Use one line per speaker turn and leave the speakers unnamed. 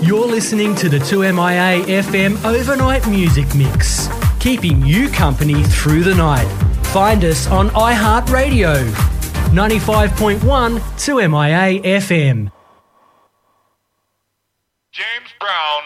You're listening to the 2MIA FM Overnight Music Mix, keeping you company through the night. Find us on iHeartRadio, 95.1 2MIA FM.
James Brown